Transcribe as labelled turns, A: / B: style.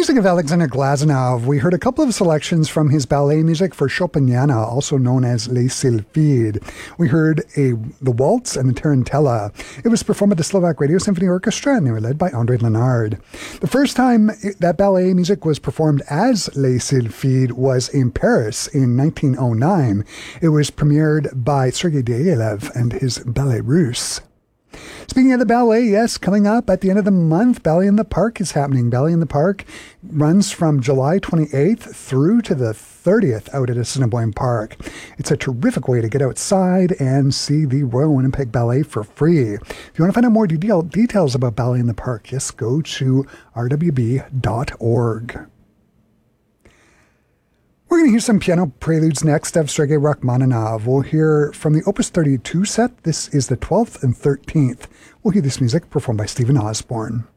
A: music of Alexander Glazunov, we heard a couple of selections from his ballet music for Chopiniana, also known as Les Sylphides. We heard the Waltz and the Tarantella. It was performed by the Slovak Radio Symphony Orchestra, and they were led by André Lenard. The first time that ballet music was performed as Les Sylphides was in Paris in 1909. It was premiered by Sergei Diaghilev and his Ballet Russe. Speaking of the ballet, yes, coming up at the end of the month, Ballet in the Park is happening. Ballet in the Park runs from July 28th through to the 30th out at Assiniboine Park. It's a terrific way to get outside and see the Royal Winnipeg Ballet for free. If you want to find out more details about Ballet in the Park, just go to rwb.org. We're going to hear some piano preludes next of Sergei Rachmaninoff. We'll hear from the Opus 32 set. This is the 12th and 13th. We'll hear this music performed by Stephen Osborne.